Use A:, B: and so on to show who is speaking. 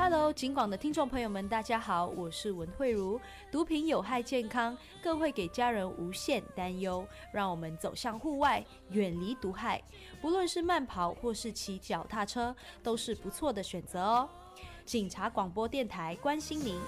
A: Hello， 警广的听众朋友们，大家好，我是文慧茹。毒品有害健康，更会给家人无限担忧。让我们走向户外，远离毒害。不论是慢跑或是骑脚踏车，都是不错的选择哦。警察广播电台关心您，